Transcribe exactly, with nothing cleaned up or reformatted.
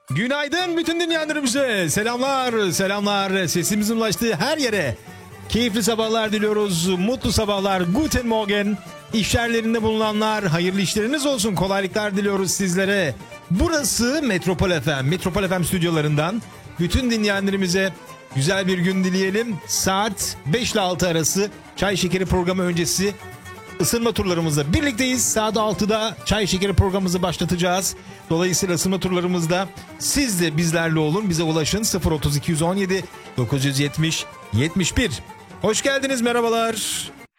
Günaydın bütün dinleyenlerimize. Selamlar, selamlar. Sesimizin ulaştığı her yere. Keyifli sabahlar diliyoruz. Mutlu sabahlar. Guten Morgen. İş yerlerinde bulunanlar, hayırlı işleriniz olsun. Kolaylıklar diliyoruz sizlere. Burası Metropol F M. Metropol F M stüdyolarından bütün dinleyenlerimize güzel bir gün dileyelim. Saat beş ile altı arası Çay Şekeri programı öncesi ısınma turlarımızda birlikteyiz. Saat altıda Çay Şekeri programımızı başlatacağız. Dolayısıyla ısınma turlarımızda siz de bizlerle olun. Bize ulaşın sıfır otuz iki yüz on yedi dokuz yüz yetmiş yetmiş bir. Hoş geldiniz, merhabalar.